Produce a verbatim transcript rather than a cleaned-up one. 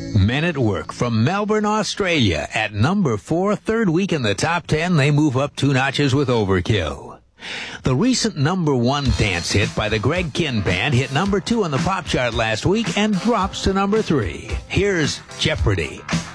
Men at Work from Melbourne, Australia. At number four, third week in the top ten, they move up two notches with Overkill. The recent number one dance hit by the Greg Kihn Band hit number two on the pop chart last week and drops to number three. Here's Jeopardy!